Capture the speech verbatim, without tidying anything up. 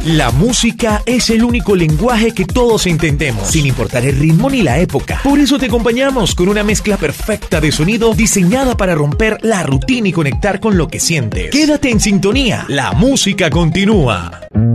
La música es el único lenguaje que todos entendemos, sin importar el ritmo ni la época. Por eso te acompañamos con una mezcla perfecta de sonido diseñada para romper la rutina y conectar con lo que sientes. Quédate en sintonía, la música continúa.